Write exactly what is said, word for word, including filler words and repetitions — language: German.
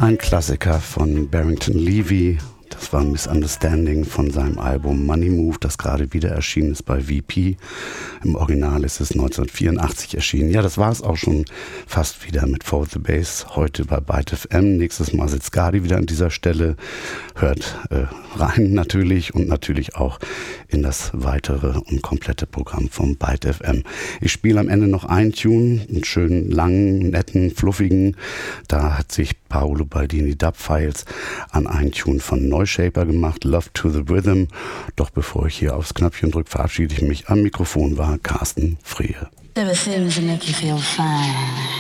Ein Klassiker von Barrington Levy. Das war Misunderstanding von seinem Album Money Move, das gerade wieder erschienen ist bei V P. Im Original ist es neunzehnhundertvierundachtzig erschienen. Ja, das war es auch schon fast wieder mit For the Bass. Heute bei Byte F M. Nächstes Mal sitzt Gadi wieder an dieser Stelle. Hört äh, rein natürlich und natürlich auch in das weitere und komplette Programm vom Byte F M. Ich spiele am Ende noch einen Tune, einen schönen, langen, netten, fluffigen. Da hat sich Paolo Baldini Dub Files an einen Tune von Neushaper gemacht, Love to the Rhythm. Doch bevor ich hier aufs Knöpfchen drücke, verabschiede ich mich. Am Mikrofon war Carsten Frehe. There are things that make you feel fine.